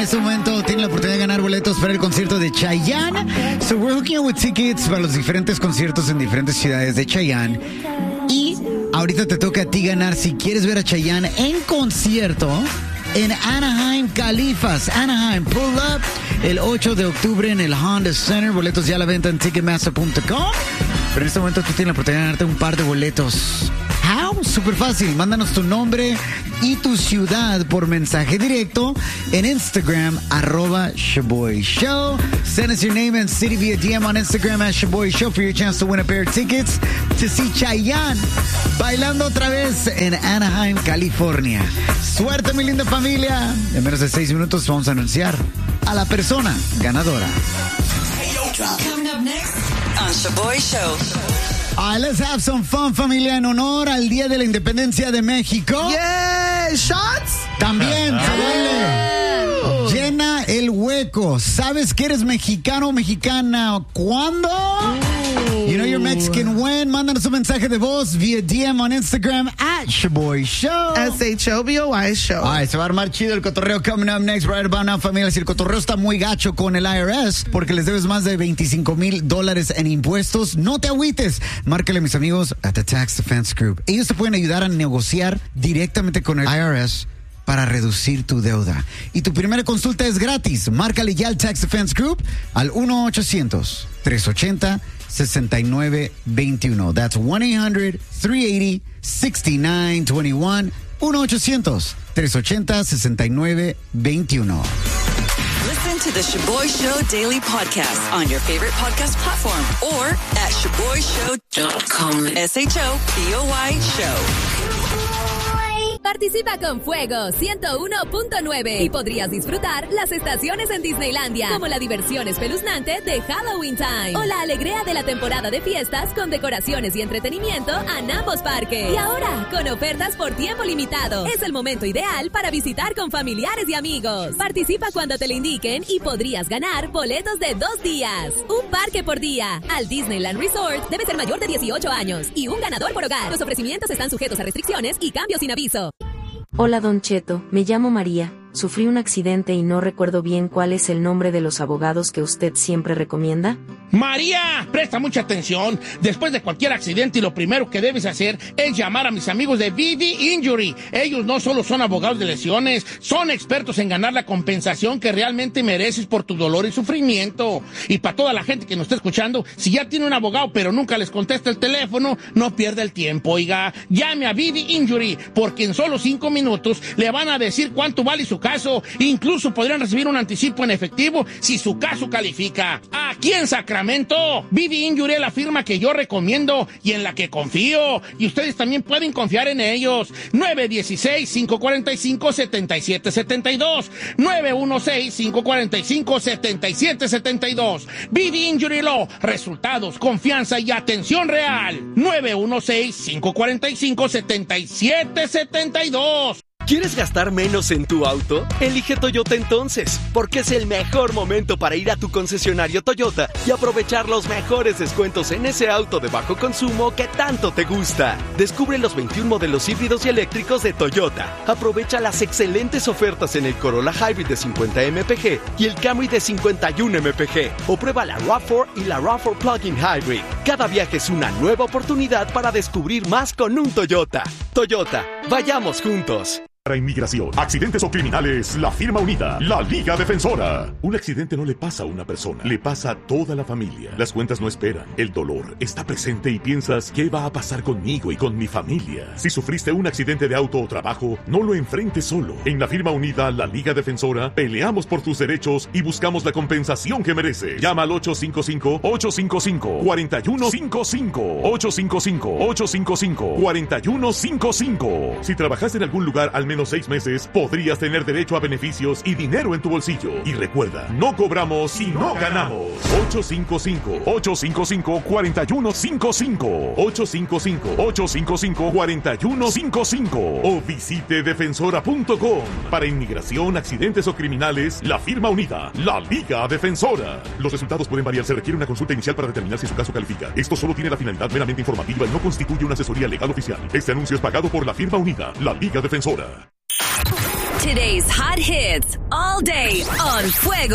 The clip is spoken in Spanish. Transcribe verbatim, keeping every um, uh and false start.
En este momento tiene la oportunidad de ganar boletos para el concierto de Chayanne. So we're hooking up with tickets para los diferentes conciertos en diferentes ciudades de Chayanne. Y ahorita te toca a ti ganar si quieres ver a Chayanne en concierto en Anaheim, Califas. Anaheim, pull up el ocho de octubre en el Honda Center. Boletos ya a la venta en ticketmaster punto com. Pero en este momento tú tienes la oportunidad de ganarte un par de boletos. How? Súper fácil. Mándanos tu nombre y tu ciudad por mensaje directo en Instagram, arroba Shaboy Show. Send us your name and city via D M on Instagram at Shaboy Show for your chance to win a pair of tickets to see Chayanne bailando otra vez en Anaheim, California. Suerte, mi linda familia. En menos de seis minutos vamos a anunciar a la persona ganadora. Coming up next on Shaboy Show. All right, let's have some fun, familia, en honor al Día de la Independencia de México. Yeah, shots. También se baile. Llena el hueco. ¿Sabes que eres mexicano o mexicana? ¿Cuándo? You know you're Mexican when? Mándanos un mensaje de voz vía D M on Instagram at Shaboy Show. S H O B O Y Show. Ay, se va a armar chido el cotorreo coming up next right about now, familia. Si el cotorreo está muy gacho con el I R S porque les debes más de veinticinco mil dólares en impuestos, no te agüites. Márcale a mis amigos at the Tax Defense Group. Ellos te pueden ayudar a negociar directamente con el I R S para reducir tu deuda. Y tu primera consulta es gratis. Márcale ya al Tax Defense Group al uno ochocientos, tres ochenta, sesenta y nueve veintiuno. That's one eight hundred, three eighty, sixty-nine twenty-one. uno ochocientos, tres ochenta, sesenta y nueve veintiuno. Listen to the Shaboy Show Daily Podcast on your favorite podcast platform or at shaboy show dot com. S H O B O Y Show. Participa con Fuego ciento uno punto nueve y podrías disfrutar las estaciones en Disneylandia, como la diversión espeluznante de Halloween Time o la alegría de la temporada de fiestas con decoraciones y entretenimiento en ambos parques. Y ahora, con ofertas por tiempo limitado, es el momento ideal para visitar con familiares y amigos. Participa cuando te lo indiquen y podrías ganar boletos de dos días. Un parque por día. Al Disneyland Resort debe ser mayor de dieciocho años y un ganador por hogar. Los ofrecimientos están sujetos a restricciones y cambios sin aviso. Hola Don Cheto, me llamo María, sufrí un accidente y no recuerdo bien cuál es el nombre de los abogados que usted siempre recomienda. María, presta mucha atención. Después de cualquier accidente, lo primero que debes hacer es llamar a mis amigos de V V Injury. Ellos no solo son abogados de lesiones, son expertos en ganar la compensación que realmente mereces por tu dolor y sufrimiento. Y para toda la gente que nos está escuchando, si ya tiene un abogado pero nunca les contesta el teléfono, no pierda el tiempo, oiga. Llame a V V Injury, porque en solo cinco minutos le van a decir cuánto vale su caso. Incluso podrían recibir un anticipo en efectivo si su caso califica. Aquí en Sacramento, V V Injury es la firma que yo recomiendo y en la que confío. Y ustedes también pueden confiar en ellos. nueve uno seis, cinco cuatro cinco, siete siete siete dos. nueve uno seis, cinco cuatro cinco, siete siete siete dos. V V Injury Law. Resultados, confianza y atención real. nueve uno seis, cinco cuatro cinco, siete siete siete dos. ¿Quieres gastar menos en tu auto? Elige Toyota entonces, porque es el mejor momento para ir a tu concesionario Toyota y aprovechar los mejores descuentos en ese auto de bajo consumo que tanto te gusta. Descubre los veintiún modelos híbridos y eléctricos de Toyota. Aprovecha las excelentes ofertas en el Corolla Hybrid de cincuenta M P G y el Camry de cincuenta y uno M P G. O prueba la RAV cuatro y la RAV cuatro Plug-in Hybrid. Cada viaje es una nueva oportunidad para descubrir más con un Toyota. Toyota, vayamos juntos. Para inmigración, accidentes o criminales, la firma unida, la Liga Defensora. Un accidente no le pasa a una persona, le pasa a toda la familia. Las cuentas no esperan, el dolor está presente y piensas, ¿qué va a pasar conmigo y con mi familia? Si sufriste un accidente de auto o trabajo, no lo enfrentes solo. En la firma unida, la Liga Defensora, peleamos por tus derechos y buscamos la compensación que mereces. Llama al ocho cinco cinco, ocho cinco cinco, cuatro uno cinco cinco, ocho cinco cinco, ocho cinco cinco, cuatro uno cinco cinco. Si trabajaste en algún lugar al menos seis meses, podrías tener derecho a beneficios y dinero en tu bolsillo. Y recuerda, no cobramos si no ganamos. ocho cinco cinco, ocho cinco cinco, cuatro uno cinco cinco, ocho cinco cinco, ocho cinco cinco, cuatro uno cinco cinco o visite defensora punto com. Para inmigración, accidentes o criminales, la firma unida, la Liga Defensora. Los resultados pueden variar, se requiere una consulta inicial para determinar si su caso califica. Esto solo tiene la finalidad meramente informativa y no constituye una asesoría legal oficial. Este anuncio es pagado por la firma unida, la Liga Defensora. Today's hot hits all day on Fuego.